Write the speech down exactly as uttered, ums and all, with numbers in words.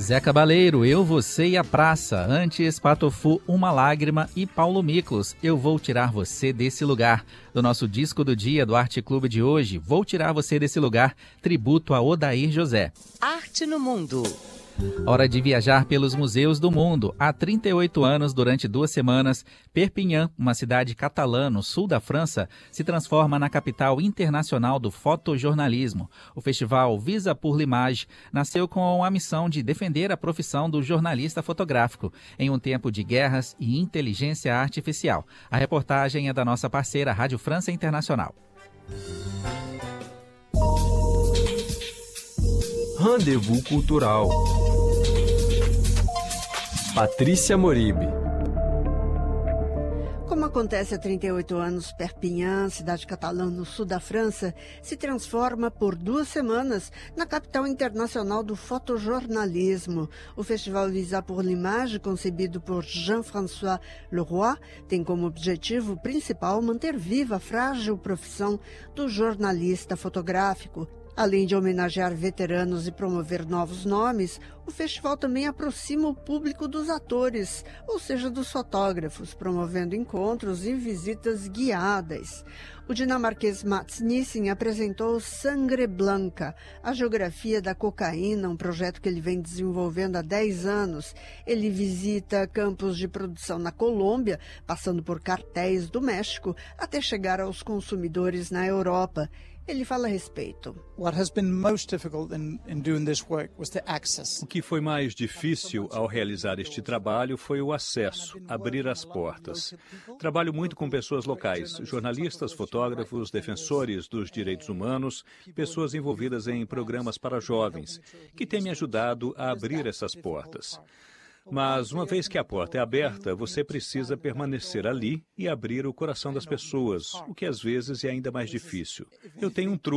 Zé Cabaleiro, Eu, Você e a Praça. Antes, Patofu, Uma Lágrima e Paulo Miklos, Eu Vou Tirar Você Desse Lugar. Do nosso disco do dia do Arte Clube de hoje, Vou Tirar Você Desse Lugar, tributo a Odair José. Arte no Mundo. Hora de viajar pelos museus do mundo. Há trinta e oito anos, durante duas semanas, Perpignan, uma cidade catalã no sul da França, se transforma na capital internacional do fotojornalismo. O festival Visa pour l'Image nasceu com a missão de defender a profissão do jornalista fotográfico em um tempo de guerras e inteligência artificial. A reportagem é da nossa parceira Rádio França Internacional. Rendezvous Cultural. Patrícia Moribe. Como acontece há trinta e oito anos, Perpignan, cidade catalã no sul da França, se transforma por duas semanas na capital internacional do fotojornalismo. O Festival Visa pour l'Image, concebido por Jean-François Leroy, tem como objetivo principal manter viva a frágil profissão do jornalista fotográfico. Além de homenagear veteranos e promover novos nomes, o festival também aproxima o público dos atores, ou seja, dos fotógrafos, promovendo encontros e visitas guiadas. O dinamarquês Mats Nissen apresentou Sangre Blanca, a geografia da cocaína, um projeto que ele vem desenvolvendo há dez anos. Ele visita campos de produção na Colômbia, passando por cartéis do México, até chegar aos consumidores na Europa. Ele fala a respeito. O que foi mais difícil ao realizar este trabalho foi o acesso, abrir as portas. Trabalho muito com pessoas locais, jornalistas, fotógrafos, defensores dos direitos humanos, pessoas envolvidas em programas para jovens, que têm me ajudado a abrir essas portas. Mas, uma vez que a porta é aberta, você precisa permanecer ali e abrir o coração das pessoas, o que às vezes é ainda mais difícil. Eu tenho um truque.